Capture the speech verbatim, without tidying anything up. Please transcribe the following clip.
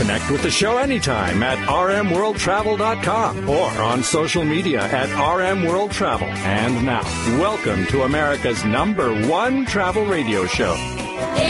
Connect with the show anytime at r m world travel dot com or on social media at R M World Travel. And now, welcome to America's number one travel radio show.